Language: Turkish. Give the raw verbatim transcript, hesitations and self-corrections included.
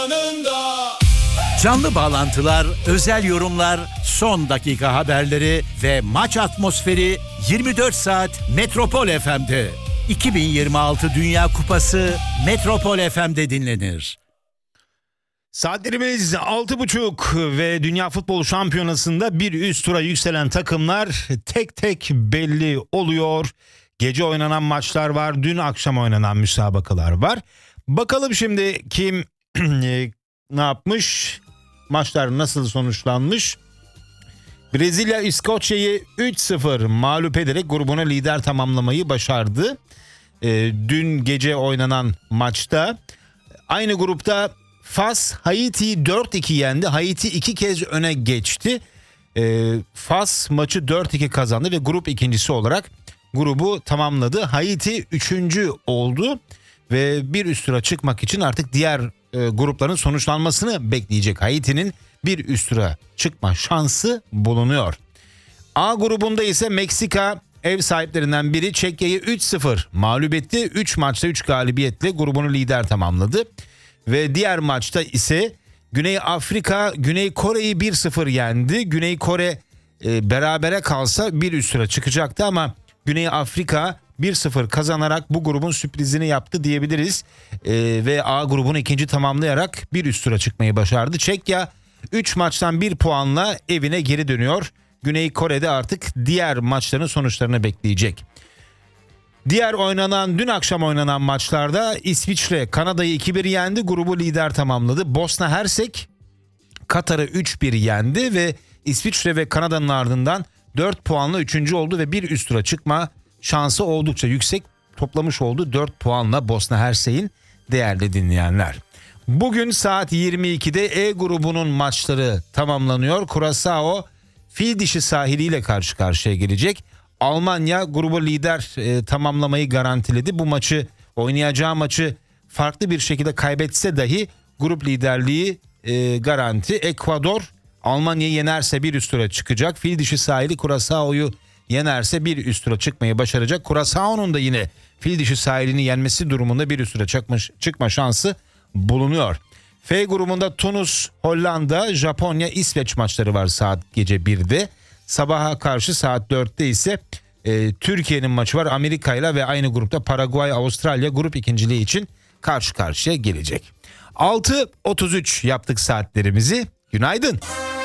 Canlı bağlantılar, özel yorumlar, son dakika haberleri ve maç atmosferi yirmi dört saat Metropol F M'de. iki bin yirmi altı Dünya Kupası Metropol F M'de dinlenir. Saatlerimiz altı buçuk ve Dünya Futbol Şampiyonası'nda bir üst tura yükselen takımlar tek tek belli oluyor. Gece oynanan maçlar var, dün akşam oynanan müsabakalar var. Bakalım şimdi kim ne yapmış, maçlar nasıl sonuçlanmış. Brezilya İskoçya'yı üç sıfır mağlup ederek grubunu lider tamamlamayı başardı. Ee, dün gece oynanan maçta aynı grupta Fas Haiti'yi dört iki yendi. Haiti iki kez öne geçti. Ee, Fas maçı dört iki kazandı ve grup ikincisi olarak grubu tamamladı. Haiti üçüncü oldu ve bir üst tura çıkmak için artık diğer e, grupların sonuçlanmasını bekleyecek. Haiti'nin bir üst tura çıkma şansı bulunuyor. A grubunda ise Meksika ev sahiplerinden biri Çekya'yı üç sıfır mağlup etti. üç maçta üç galibiyetle grubunu lider tamamladı. Ve diğer maçta ise Güney Afrika Güney Kore'yi bir sıfır yendi. Güney Kore e, berabere kalsa bir üst tura çıkacaktı ama Güney Afrika bir sıfır kazanarak bu grubun sürprizini yaptı diyebiliriz. E, ve A grubunu ikinci tamamlayarak bir üst tura çıkmayı başardı. Çekya üç maçtan bir puanla evine geri dönüyor. Güney Kore'de artık diğer maçların sonuçlarını bekleyecek. Diğer oynanan, dün akşam oynanan maçlarda İsviçre Kanada'yı iki bir yendi, grubu lider tamamladı. Bosna Hersek Katar'ı üç bir yendi ve İsviçre ve Kanada'nın ardından dört puanla üçüncü oldu ve bir üst tura çıkma şansı oldukça yüksek, toplamış oldu dört puanla Bosna Hersek'in değerli dinleyenler. Bugün saat yirmi ikide E grubunun maçları tamamlanıyor. Curaçao Fil Dişi sahiliyle karşı karşıya gelecek. Almanya grubu lider e, tamamlamayı garantiledi. Bu maçı, oynayacağı maçı farklı bir şekilde kaybetse dahi grup liderliği e, garanti. Ekvador Almanya'yı yenerse bir üst tura çıkacak. Fil Dişi sahili Curaçao'yu yenerse bir üst tura çıkmayı başaracak. Curaçao'nun da yine Fil Dişi sahilini yenmesi durumunda bir üst tura çıkma, çıkma şansı bulunuyor. F grubunda Tunus, Hollanda, Japonya, İsveç maçları var saat gece birde. Sabaha karşı saat dörtte ise e, Türkiye'nin maçı var Amerika ile ve aynı grupta Paraguay, Avustralya grup ikinciliği için karşı karşıya gelecek. altı otuz üç yaptık saatlerimizi. Günaydın.